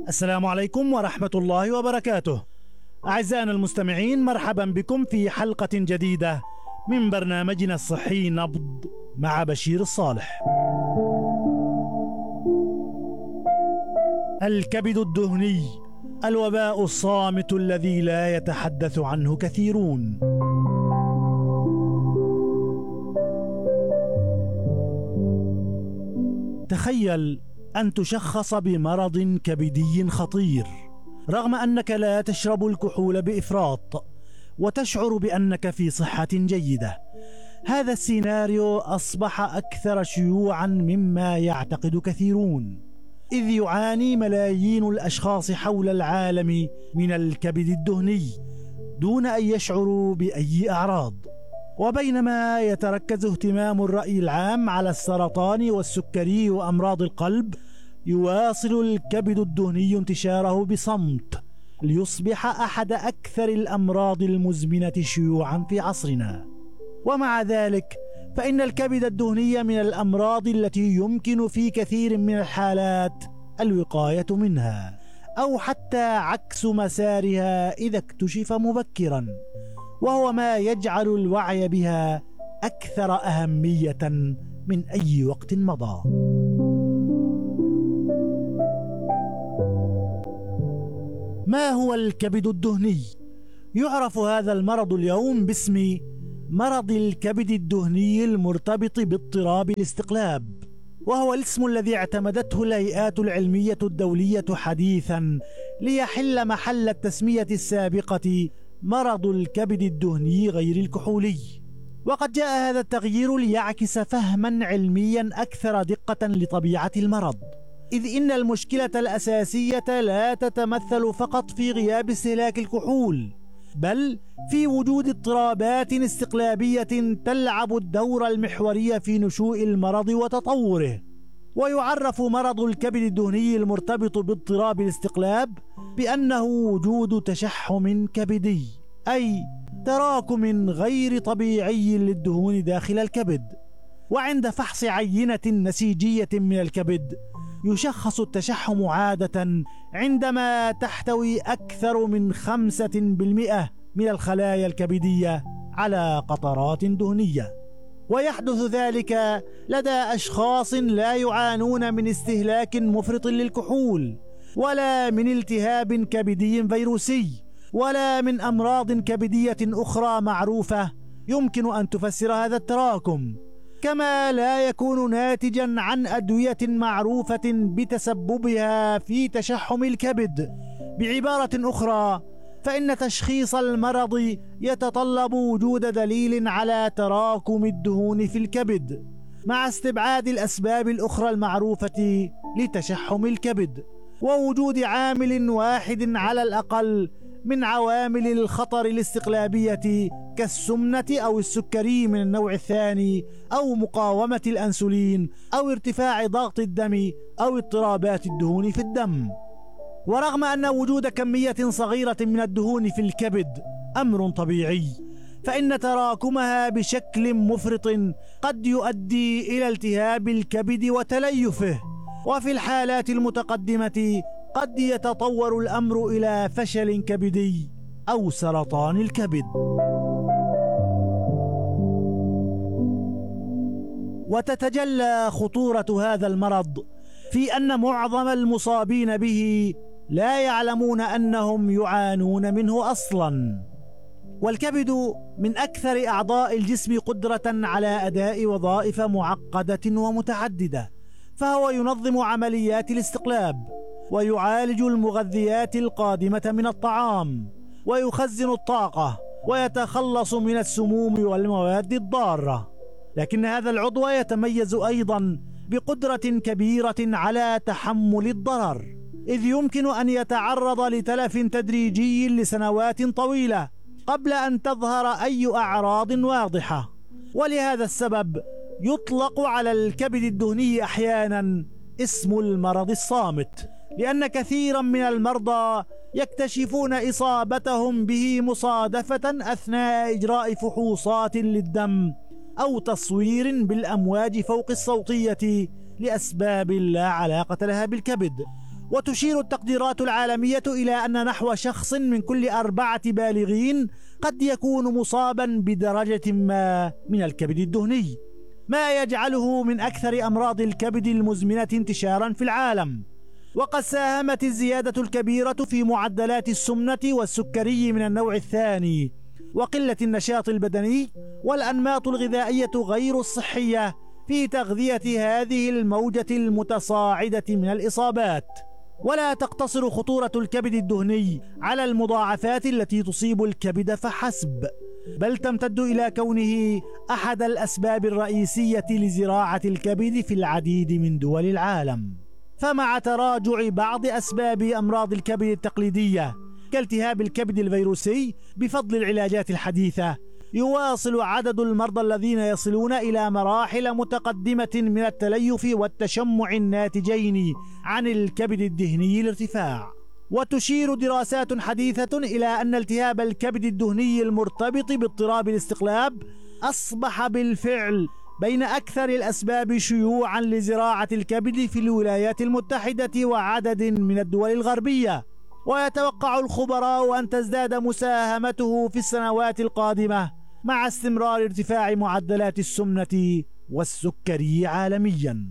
السلام عليكم ورحمة الله وبركاته. أعزائنا المستمعين، مرحبا بكم في حلقة جديدة من برنامجنا الصحي نبض مع بشير الصالح. الكبد الدهني، الوباء الصامت الذي لا يتحدث عنه كثيرون. تخيل أن تشخص بمرض كبدي خطير رغم أنك لا تشرب الكحول بإفراط وتشعر بأنك في صحة جيدة. هذا السيناريو أصبح أكثر شيوعا مما يعتقد كثيرون، إذ يعاني ملايين الأشخاص حول العالم من الكبد الدهني دون أن يشعروا بأي أعراض. وبينما يتركز اهتمام الرأي العام على السرطان والسكري وأمراض القلب، يواصل الكبد الدهني انتشاره بصمت ليصبح أحد أكثر الأمراض المزمنة شيوعا في عصرنا. ومع ذلك فإن الكبد الدهني من الأمراض التي يمكن في كثير من الحالات الوقاية منها، أو حتى عكس مسارها إذا اكتشف مبكرا، وهو ما يجعل الوعي بها أكثر أهمية من أي وقت مضى. ما هو الكبد الدهني؟ يعرف هذا المرض اليوم باسم مرض الكبد الدهني المرتبط باضطراب الاستقلاب، وهو الاسم الذي اعتمدته الهيئات العلمية الدولية حديثا ليحل محل التسمية السابقة مرض الكبد الدهني غير الكحولي. وقد جاء هذا التغيير ليعكس فهما علميا أكثر دقة لطبيعة المرض، إذ إن المشكلة الأساسية لا تتمثل فقط في غياب استهلاك الكحول، بل في وجود اضطرابات استقلابية تلعب الدور المحوري في نشوء المرض وتطوره. ويعرف مرض الكبد الدهني المرتبط باضطراب الاستقلاب بأنه وجود تشحم كبدي، أي تراكم غير طبيعي للدهون داخل الكبد. وعند فحص عينة نسيجية من الكبد يشخص التشحم عادة عندما تحتوي أكثر من 5% من الخلايا الكبدية على قطرات دهنية، ويحدث ذلك لدى أشخاص لا يعانون من استهلاك مفرط للكحول، ولا من التهاب كبدي فيروسي، ولا من أمراض كبدية أخرى معروفة يمكن أن تفسر هذا التراكم، كما لا يكون ناتجا عن أدوية معروفة بتسببها في تشحم الكبد. بعبارة أخرى، فإن تشخيص المرض يتطلب وجود دليل على تراكم الدهون في الكبد مع استبعاد الأسباب الأخرى المعروفة لتشحم الكبد، ووجود عامل واحد على الأقل من عوامل الخطر الاستقلابية كالسمنة أو السكري من النوع الثاني، أو مقاومة الأنسولين، أو ارتفاع ضغط الدم، أو اضطرابات الدهون في الدم. ورغم أن وجود كمية صغيرة من الدهون في الكبد أمر طبيعي، فإن تراكمها بشكل مفرط قد يؤدي إلى التهاب الكبد وتليفه، وفي الحالات المتقدمة قد يتطور الأمر إلى فشل كبدي أو سرطان الكبد. وتتجلى خطورة هذا المرض في أن معظم المصابين به لا يعلمون أنهم يعانون منه أصلا. والكبد من أكثر أعضاء الجسم قدرة على أداء وظائف معقدة ومتعددة، فهو ينظم عمليات الاستقلاب، ويعالج المغذيات القادمة من الطعام، ويخزن الطاقة، ويتخلص من السموم والمواد الضارة. لكن هذا العضو يتميز أيضا بقدرة كبيرة على تحمل الضرر، إذ يمكن أن يتعرض لتلف تدريجي لسنوات طويلة قبل أن تظهر أي أعراض واضحة. ولهذا السبب يطلق على الكبد الدهني أحيانا اسم المرض الصامت، لأن كثيرا من المرضى يكتشفون إصابتهم به مصادفة أثناء إجراء فحوصات للدم أو تصوير بالأمواج فوق الصوتية لأسباب لا علاقة لها بالكبد. وتشير التقديرات العالمية إلى أن نحو شخص من كل 4 بالغين قد يكون مصابا بدرجة ما من الكبد الدهني، ما يجعله من أكثر أمراض الكبد المزمنة انتشارا في العالم. وقد ساهمت الزيادة الكبيرة في معدلات السمنة والسكري من النوع الثاني وقلة النشاط البدني والأنماط الغذائية غير الصحية في تغذية هذه الموجة المتصاعدة من الإصابات. ولا تقتصر خطورة الكبد الدهني على المضاعفات التي تصيب الكبد فحسب، بل تمتد إلى كونه أحد الأسباب الرئيسية لزراعة الكبد في العديد من دول العالم. فمع تراجع بعض أسباب أمراض الكبد التقليدية كالتهاب الكبد الفيروسي بفضل العلاجات الحديثة، يواصل عدد المرضى الذين يصلون إلى مراحل متقدمة من التليف والتشمع الناتجين عن الكبد الدهني الارتفاع. وتشير دراسات حديثة إلى أن التهاب الكبد الدهني المرتبط باضطراب الاستقلاب أصبح بالفعل بين أكثر الأسباب شيوعا لزراعة الكبد في الولايات المتحدة وعدد من الدول الغربية. ويتوقع الخبراء أن تزداد مساهمته في السنوات القادمة مع استمرار ارتفاع معدلات السمنة والسكري عالميا.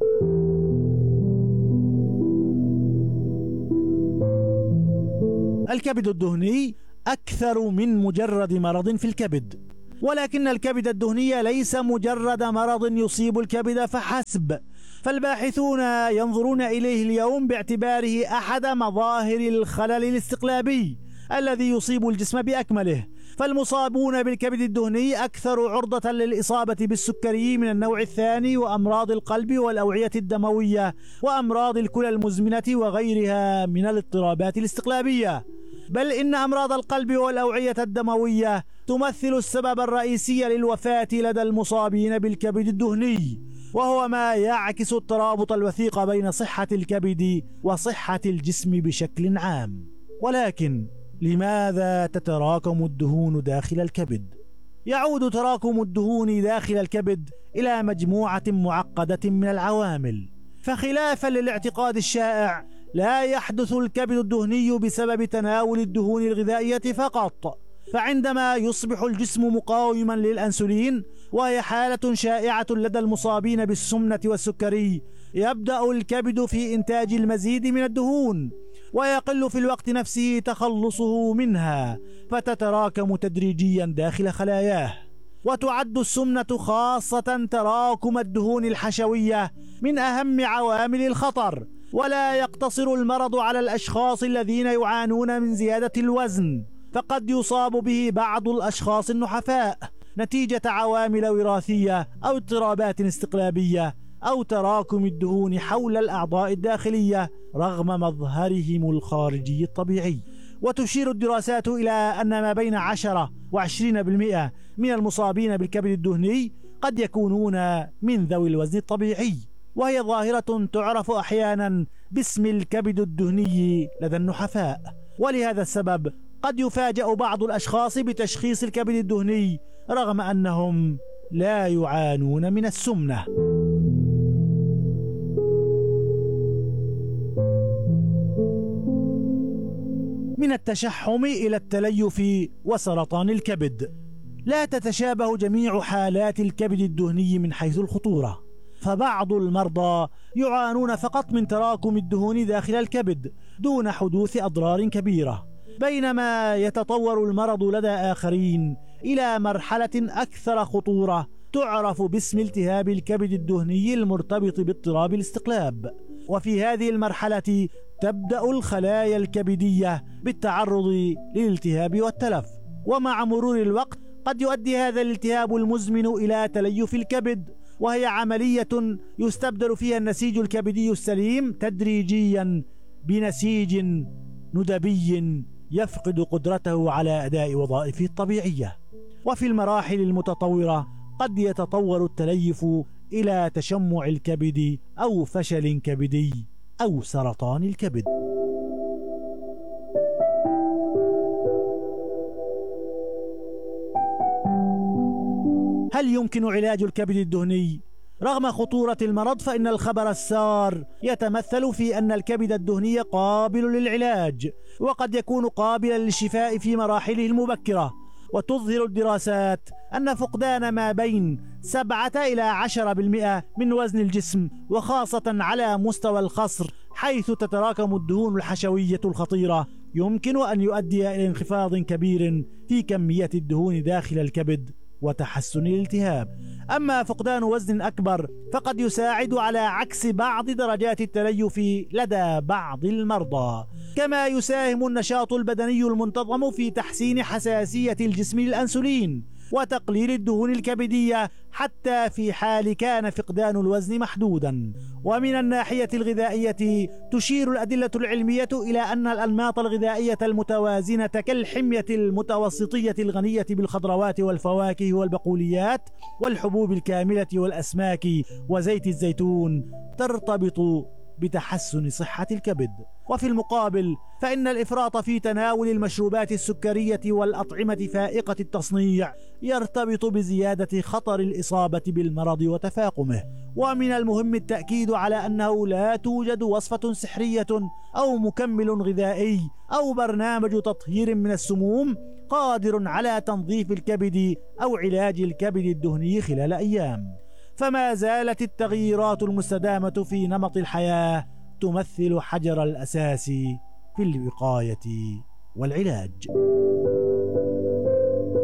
الكبد الدهني أكثر من مجرد مرض في الكبد، ولكن الكبد الدهني ليس مجرد مرض يصيب الكبد فحسب، فالباحثون ينظرون إليه اليوم باعتباره أحد مظاهر الخلل الاستقلابي الذي يصيب الجسم بأكمله. فالمصابون بالكبد الدهني أكثر عرضة للإصابة بالسكري من النوع الثاني وأمراض القلب والأوعية الدموية وأمراض الكلى المزمنة وغيرها من الاضطرابات الاستقلابية. بل إن أمراض القلب والأوعية الدموية تمثل السبب الرئيسي للوفاة لدى المصابين بالكبد الدهني، وهو ما يعكس الترابط الوثيق بين صحة الكبد وصحة الجسم بشكل عام. ولكن لماذا تتراكم الدهون داخل الكبد؟ يعود تراكم الدهون داخل الكبد إلى مجموعة معقدة من العوامل، فخلافا للاعتقاد الشائع لا يحدث الكبد الدهني بسبب تناول الدهون الغذائية فقط، فعندما يصبح الجسم مقاوما للأنسولين، وهي حالة شائعة لدى المصابين بالسمنة والسكري، يبدأ الكبد في إنتاج المزيد من الدهون ويقل في الوقت نفسه تخلصه منها، فتتراكم تدريجيا داخل خلاياه. وتعد السمنة خاصة تراكم الدهون الحشوية من أهم عوامل الخطر، ولا يقتصر المرض على الأشخاص الذين يعانون من زيادة الوزن، فقد يصاب به بعض الأشخاص النحفاء نتيجة عوامل وراثية أو اضطرابات استقلابية أو تراكم الدهون حول الأعضاء الداخلية رغم مظهرهم الخارجي الطبيعي. وتشير الدراسات إلى أن ما بين 10 و20% من المصابين بالكبد الدهني قد يكونون من ذوي الوزن الطبيعي، وهي ظاهرة تعرف أحيانا باسم الكبد الدهني لدى النحفاء. ولهذا السبب قد يفاجأ بعض الأشخاص بتشخيص الكبد الدهني رغم أنهم لا يعانون من السمنة. من التشحم إلى التليف وسرطان الكبد. لا تتشابه جميع حالات الكبد الدهني من حيث الخطورة، فبعض المرضى يعانون فقط من تراكم الدهون داخل الكبد دون حدوث أضرار كبيرة، بينما يتطور المرض لدى آخرين إلى مرحلة أكثر خطورة تعرف باسم التهاب الكبد الدهني المرتبط باضطراب الاستقلاب. وفي هذه المرحلة تبدأ الخلايا الكبدية بالتعرض للالتهاب والتلف، ومع مرور الوقت قد يؤدي هذا الالتهاب المزمن إلى تليف الكبد، وهي عملية يستبدل فيها النسيج الكبدي السليم تدريجيا بنسيج ندبي يفقد قدرته على أداء وظائفه الطبيعية. وفي المراحل المتطورة قد يتطور التليف إلى تشمع الكبد أو فشل كبدي أو سرطان الكبد. هل يمكن علاج الكبد الدهني؟ رغم خطورة المرض فإن الخبر السار يتمثل في أن الكبد الدهني قابل للعلاج، وقد يكون قابلا للشفاء في مراحله المبكرة. وتظهر الدراسات أن فقدان ما بين 7 إلى 10% من وزن الجسم، وخاصة على مستوى الخصر حيث تتراكم الدهون الحشوية الخطيرة، يمكن أن يؤدي إلى انخفاض كبير في كمية الدهون داخل الكبد وتحسن الالتهاب. أما فقدان وزن أكبر فقد يساعد على عكس بعض درجات التليف لدى بعض المرضى. كما يساهم النشاط البدني المنتظم في تحسين حساسية الجسم للأنسولين وتقليل الدهون الكبدية حتى في حال كان فقدان الوزن محدودا. ومن الناحية الغذائية تشير الأدلة العلمية إلى أن الأنماط الغذائية المتوازنة كالحمية المتوسطية الغنية بالخضروات والفواكه والبقوليات والحبوب الكاملة والأسماك وزيت الزيتون ترتبط بتحسن صحة الكبد. وفي المقابل فإن الإفراط في تناول المشروبات السكرية والأطعمة فائقة التصنيع يرتبط بزيادة خطر الإصابة بالمرض وتفاقمه. ومن المهم التأكيد على أنه لا توجد وصفة سحرية أو مكمل غذائي أو برنامج تطهير من السموم قادر على تنظيف الكبد أو علاج الكبد الدهني خلال أيام. فما زالت التغييرات المستدامة في نمط الحياة تمثل حجر الأساس في الوقاية والعلاج.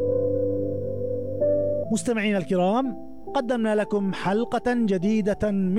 مستمعينا الكرام، قدمنا لكم حلقة جديدة من